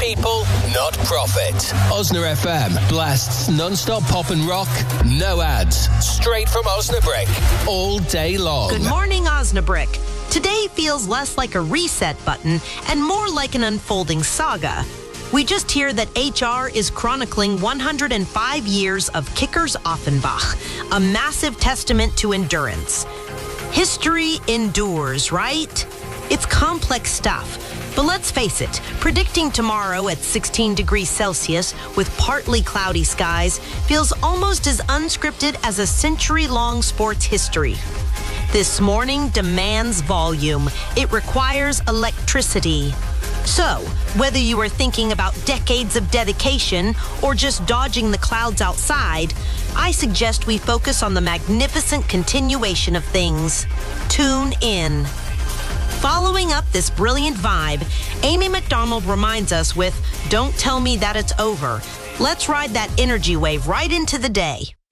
people, not profit. Osna FM blasts non-stop pop and rock, no ads, straight from Osnabrick, all day long. Good morning, Osnabrick. Today feels less like a reset button and more like an unfolding saga. We just hear that HR is chronicling 105 years of Kickers Offenbach, a massive testament to endurance. History endures, right? It's complex stuff. But let's face it, predicting tomorrow at 16 degrees Celsius with partly cloudy skies feels almost as unscripted as a century-long sports history. This morning demands volume. It requires electricity. So, whether you are thinking about decades of dedication or just dodging the clouds outside, I suggest we focus on the magnificent continuation of things. Tune in. Following up this brilliant vibe, Amy McDonald reminds us with "Don't Tell Me That It's Over." Let's ride that energy wave right into the day.